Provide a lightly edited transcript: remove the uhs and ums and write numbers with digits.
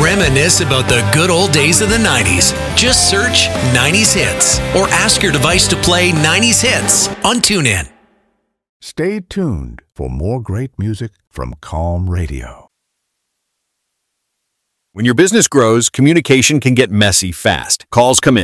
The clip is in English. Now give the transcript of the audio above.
Reminisce about the good old days of the 90s. Just search 90s Hits or ask your device to play 90s Hits on TuneIn. Stay tuned for more great music from Calm Radio. When your business grows, communication can get messy fast. Calls come in.